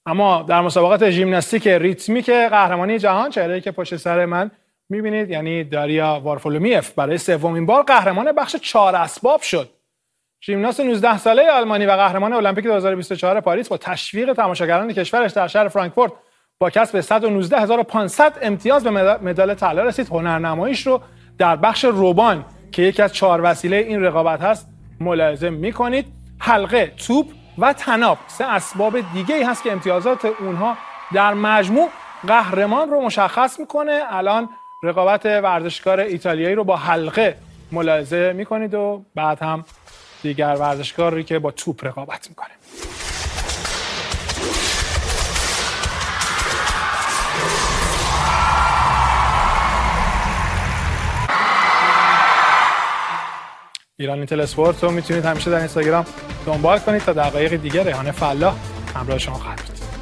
اما در مسابقات ژیمناستیک ریتمیک قهرمانی جهان، چهره‌ای که پشت سر من می‌بینید یعنی داریا وارفولومیف، برای سومین بار قهرمان بخش 4 اسباب شد. ژیمناست 19 ساله آلمانی و قهرمان المپیک 2024 پاریس با تشویق تماشاگران کشورش در شهر فرانکفورت با کسب 119500 امتیاز به مدال طلا رسید. هنرنماییش رو در بخش روبان که یکی از 4 وسیله این رقابت هست ملاحظه می‌کنید. حلقه، توپ و طناب 3 اسباب دیگه‌ای هست که امتیازات اونها در مجموع قهرمان رو مشخص میکنه. الان رقابت ورزشکار ایتالیایی رو با حلقه ملاحظه میکنید و بعد هم دیگر ورزشکاری که با توپ رقابت میکنه. ایران اینتل اسپورت رو میتونید همیشه در اینستاگرام دنبال کنید تا دقایق دیگه. ریحان فلاح همراه شما خواهد بود.